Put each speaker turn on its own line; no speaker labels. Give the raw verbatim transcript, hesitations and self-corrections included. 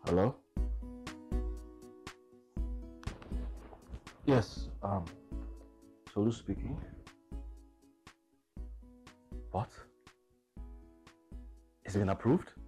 Hello? Yes, um, Solu speaking. What? It's been approved?